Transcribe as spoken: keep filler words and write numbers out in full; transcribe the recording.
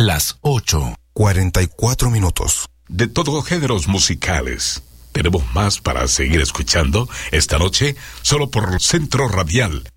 las ocho, cuarenta y cuatro minutos. De todos géneros musicales. Tenemos más para seguir escuchando esta noche, solo por Centro Radial